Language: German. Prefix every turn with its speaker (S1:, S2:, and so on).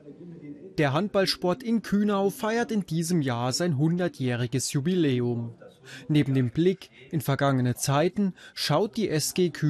S1: Der Handballsport in Künau feiert in diesem Jahr sein 100-jähriges Jubiläum. Neben dem Blick in vergangene Zeiten schaut die SG